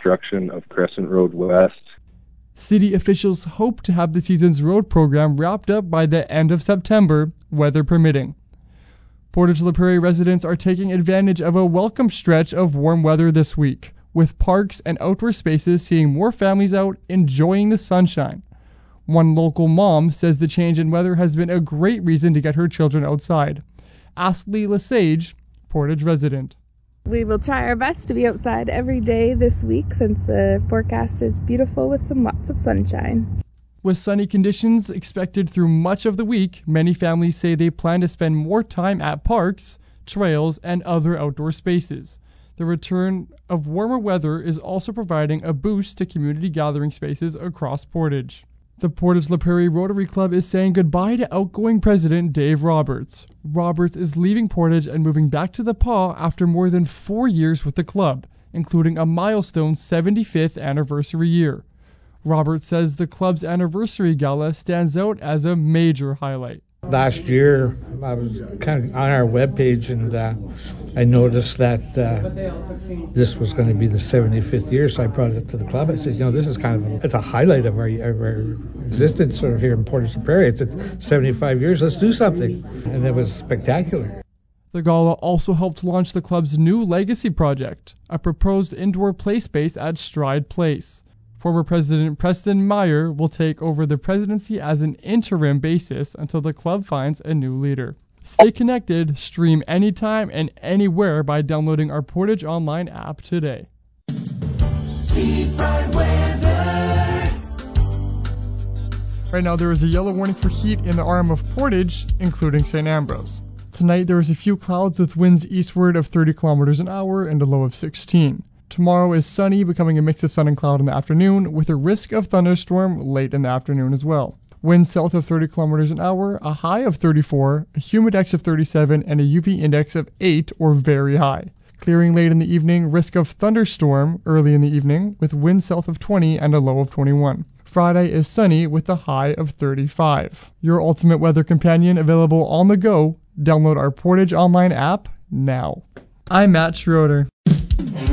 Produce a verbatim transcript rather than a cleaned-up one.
construction of Crescent Road West. City officials hope to have the season's road program wrapped up by the end of September, weather permitting. Portage La Prairie residents are taking advantage of a welcome stretch of warm weather this week, with parks and outdoor spaces seeing more families out enjoying the sunshine. One local mom says the change in weather has been a great reason to get her children outside. Astley Lesage, Portage resident. We will try our best to be outside every day this week since the forecast is beautiful with some lots of sunshine. With sunny conditions expected through much of the week, many families say they plan to spend more time at parks, trails, and other outdoor spaces. The return of warmer weather is also providing a boost to community gathering spaces across Portage. The Portage La Prairie Rotary Club is saying goodbye to outgoing president Dave Roberts. Roberts is leaving Portage and moving back to the P A W after more than four years with the club, including a milestone seventy-fifth anniversary year. Roberts says the club's anniversary gala stands out as a major highlight. Last year, I was kind of on our webpage, and uh, I noticed that uh, this was going to be the seventy-fifth year, so I brought it up to the club. I said, you know, this is kind of a, it's a highlight of our, of our existence sort of here in Portage La Prairie. It's, it's seventy-five years, let's do something. And it was spectacular. The gala also helped launch the club's new legacy project, a proposed indoor play space at Stride Place. Former President Preston Meyer will take over the presidency as an interim basis until the club finds a new leader. Stay connected, stream anytime and anywhere by downloading our Portage Online app today. Seafront weather. Right now there is a yellow warning for heat in the arm of Portage, including Saint Ambrose. Tonight there is a few clouds with winds eastward of thirty kilometers an hour and a low of sixteen. Tomorrow is sunny, becoming a mix of sun and cloud in the afternoon, with a risk of thunderstorm late in the afternoon as well. Winds south of thirty kilometers an hour, a high of thirty-four, a humidex of thirty-seven, and a U V index of eight or very high. Clearing late in the evening, risk of thunderstorm early in the evening, with winds south of twenty and a low of twenty-one. Friday is sunny with a high of thirty-five. Your ultimate weather companion available on the go. Download our Portage Online app now. I'm Matt Schroeder.